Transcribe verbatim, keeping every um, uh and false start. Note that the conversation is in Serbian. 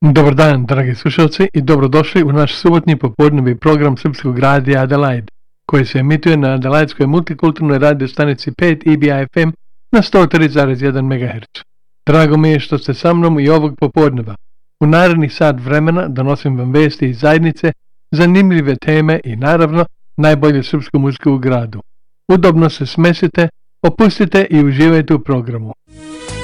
Dobar dan, dragi slušalci, i dobrodošli u naš subotnji popodnevi program Srpskog radija Adelaide, koji se emituje na Adelaidskoj multikulturnoj radio stanici pet E B I F M na sto tri zarez jedan megaherca. Drago mi je što ste sa mnom i ovog popodneva. U narednih sat vremena donosim vam vesti iz zajednice, zanimljive teme i naravno najbolje srpsku muziku u gradu. Udobno se smesite, opustite i uživajte u programu.